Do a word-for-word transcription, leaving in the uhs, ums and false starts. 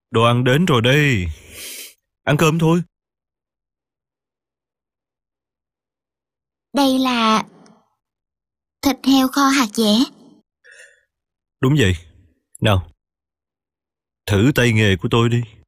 Đồ ăn đến rồi đây. Ăn cơm thôi. Đây là thịt heo kho hạt dẻ. Đúng vậy. Nào, thử tay nghề của tôi đi.